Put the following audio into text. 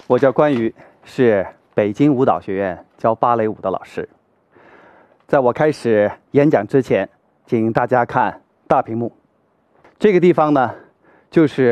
我叫关于，是北京舞蹈学院教芭蕾舞的老师。在我开始演讲之前，请大家看大屏幕。这个地方呢，就是